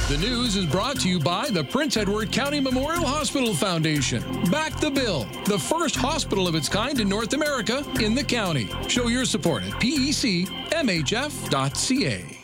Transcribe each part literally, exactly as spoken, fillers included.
The news is brought to you by the Prince Edward County Memorial Hospital Foundation. Back the Bill, the first hospital of its kind in North America in the county. Show your support at P E C M H F dot C A.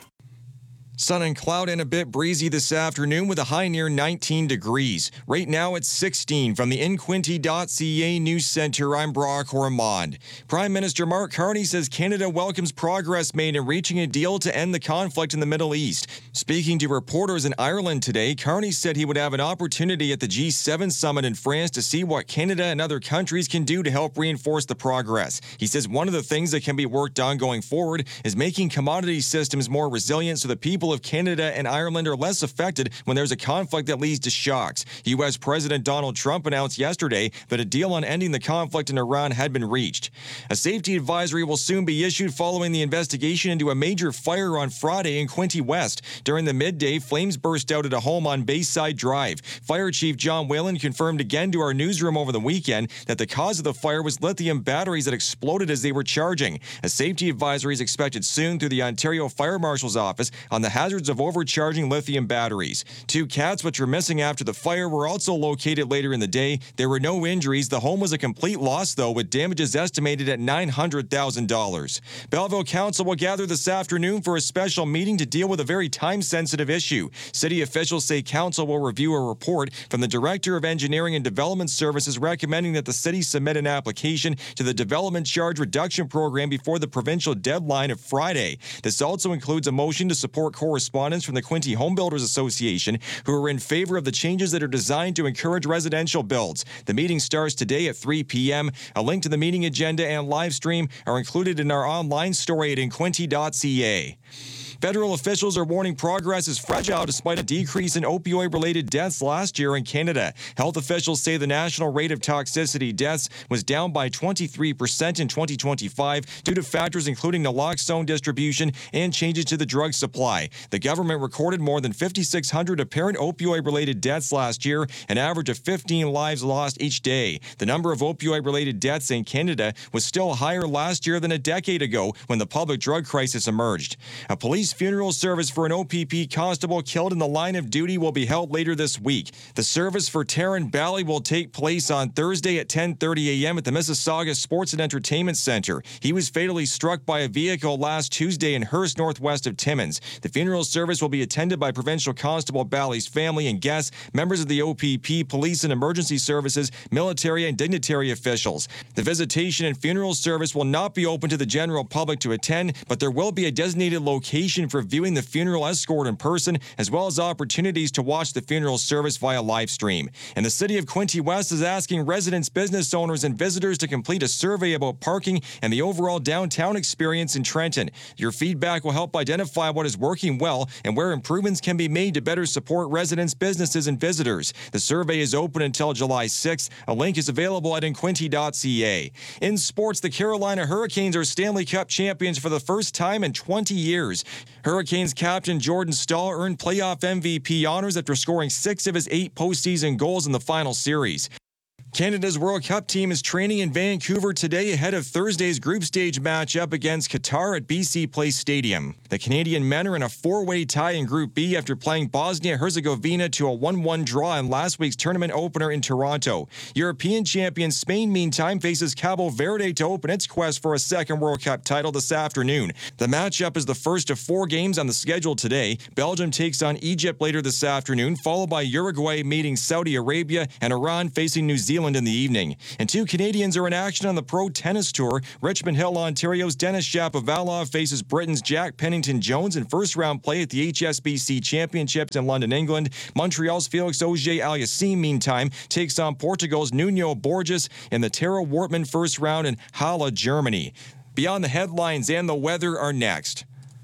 Sun and cloud and a bit breezy this afternoon with a high near nineteen degrees. Right now it's sixteen. From the in quinte dot C A News Center, I'm Brock Ormond. Prime Minister Mark Carney says Canada welcomes progress made in reaching a deal to end the conflict in the Middle East. Speaking to reporters in Ireland today, Carney said he would have an opportunity at the G seven summit in France to see what Canada and other countries can do to help reinforce the progress. He says one of the things that can be worked on going forward is making commodity systems more resilient so the people of Canada and Ireland are less affected when there's a conflict that leads to shocks. U S President Donald Trump announced yesterday that a deal on ending the conflict in Iran had been reached. A safety advisory will soon be issued following the investigation into a major fire on Friday in Quinte West. During the midday, flames burst out at a home on Bayside Drive. Fire Chief John Whalen confirmed again to our newsroom over the weekend that the cause of the fire was lithium batteries that exploded as they were charging. A safety advisory is expected soon through the Ontario Fire Marshal's office on the hazards of overcharging lithium batteries. Two cats, which were missing after the fire, were also located later in the day. There were no injuries. The home was a complete loss, though, with damages estimated at nine hundred thousand dollars. Belleville Council will gather this afternoon for a special meeting to deal with a very time-sensitive issue. City officials say council will review a report from the Director of Engineering and Development Services recommending that the city submit an application to the Development Charge Reduction Program before the provincial deadline of Friday. This also includes a motion to support correspondence from the Quinte Home Builders Association, who are in favor of the changes that are designed to encourage residential builds. The meeting starts today at three p.m. A link to the meeting agenda and live stream are included in our online story at in quinte dot C A. Federal officials are warning progress is fragile despite a decrease in opioid-related deaths last year in Canada. Health officials say the national rate of toxicity deaths was down by twenty-three percent in twenty twenty-five due to factors including naloxone distribution and changes to the drug supply. The government recorded more than five thousand six hundred apparent opioid-related deaths last year, an average of fifteen lives lost each day. The number of opioid-related deaths in Canada was still higher last year than a decade ago when the public drug crisis emerged. A police funeral service for an O P P constable killed in the line of duty will be held later this week. The service for Taryn Bally will take place on Thursday at ten thirty a.m. at the Mississauga Sports and Entertainment Centre. He was fatally struck by a vehicle last Tuesday in Hearst, northwest of Timmins. The funeral service will be attended by Provincial Constable Bally's family and guests, members of the O P P, police and emergency services, military and dignitary officials. The visitation and funeral service will not be open to the general public to attend, but there will be a designated location for viewing the funeral escort in person, as well as opportunities to watch the funeral service via live stream. And the City of Quinte West is asking residents, business owners, and visitors to complete a survey about parking and the overall downtown experience in Trenton. Your feedback will help identify what is working well and where improvements can be made to better support residents, businesses, and visitors. The survey is open until July sixth. A link is available at in quinte dot C A. In sports, the Carolina Hurricanes are Stanley Cup champions for the first time in twenty years. Hurricanes captain Jordan Staal earned playoff M V P honors after scoring six of his eight postseason goals in the final series. Canada's World Cup team is training in Vancouver today ahead of Thursday's group stage matchup against Qatar at B C Place Stadium. The Canadian men are in a four-way tie in Group B after playing Bosnia-Herzegovina to a one one draw in last week's tournament opener in Toronto. European champion Spain, meantime, faces Cabo Verde to open its quest for a second World Cup title this afternoon. The matchup is the first of four games on the schedule today. Belgium takes on Egypt later this afternoon, followed by Uruguay meeting Saudi Arabia and Iran facing New Zealand in the evening. And two Canadians are in action on the Pro Tennis Tour. Richmond Hill, Ontario's Denis Shapovalov faces Britain's Jack Pennington-Jones in first-round play at the H S B C Championships in London, England. Montreal's Felix Auger-Aliassime, meantime, takes on Portugal's Nuno Borges in the Tara Wortman first round in Halle, Germany. Beyond the headlines and the weather are next.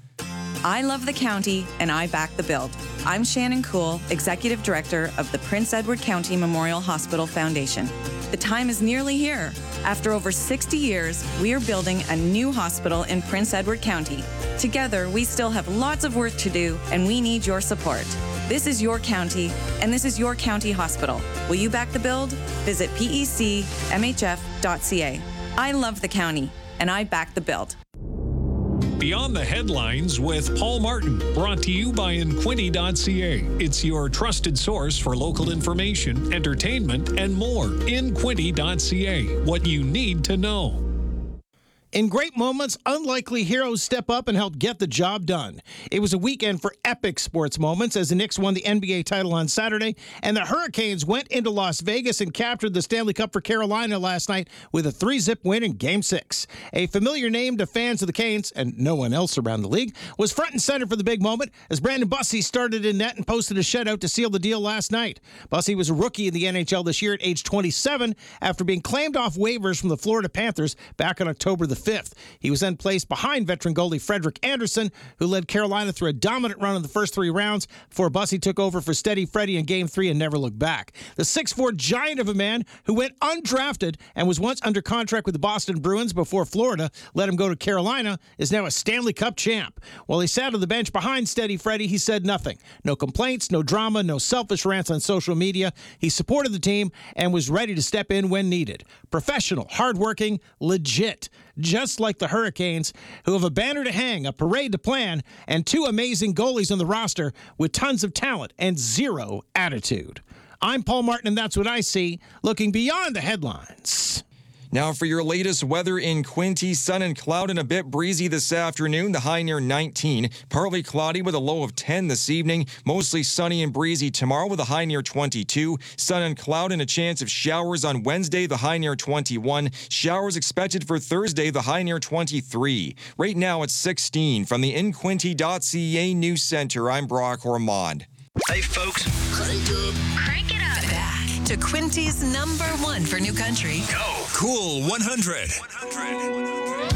I love the county, and I back the build. I'm Shannon Kuhl, Executive Director of the Prince Edward County Memorial Hospital Foundation. The time is nearly here. After over sixty years, we are building a new hospital in Prince Edward County. Together, we still have lots of work to do, and we need your support. This is your county, and this is your county hospital. Will you back the build? Visit P E C M H F dot C A. I love the county, and I back the build. Beyond the Headlines with Paul Martin, brought to you by Inquinty dot c a. It's your trusted source for local information, entertainment, and more. Inquinty dot c a. What you need to know. In great moments, unlikely heroes step up and help get the job done. It was a weekend for epic sports moments as the Knicks won the N B A title on Saturday, and the Hurricanes went into Las Vegas and captured the Stanley Cup for Carolina last night with a three-zip win in Game six. A familiar name to fans of the Canes, and no one else around the league, was front and center for the big moment as Brandon Bussie started in net and posted a shutout to seal the deal last night. Bussie was a rookie in the N H L this year at age twenty-seven after being claimed off waivers from the Florida Panthers back on October the fifth. He was then placed behind veteran goalie Frederik Andersen, who led Carolina through a dominant run in the first three rounds before Bussie took over for Steady Freddy in Game three and never looked back. The six foot four giant of a man who went undrafted and was once under contract with the Boston Bruins before Florida let him go to Carolina is now a Stanley Cup champ. While he sat on the bench behind Steady Freddy, he said nothing. No complaints, no drama, no selfish rants on social media. He supported the team and was ready to step in when needed. Professional, hardworking, legit. Just like the Hurricanes, who have a banner to hang, a parade to plan, and two amazing goalies on the roster with tons of talent and zero attitude. I'm Paul Martin, and that's what I see, looking beyond the headlines. Now for your latest weather in Quinte, sun and cloud and a bit breezy this afternoon, the high near nineteen. Partly cloudy with a low of ten this evening. Mostly sunny and breezy tomorrow with a high near twenty-two. Sun and cloud and a chance of showers on Wednesday, the high near twenty-one. Showers expected for Thursday, the high near twenty-three. Right now it's sixteen. From the Inquinty dot c a News Center, I'm Brock Ormond. Hey folks, crank up. Crank it up. Back to Quinty's number one for new country. Go. Cool one hundred. one hundred.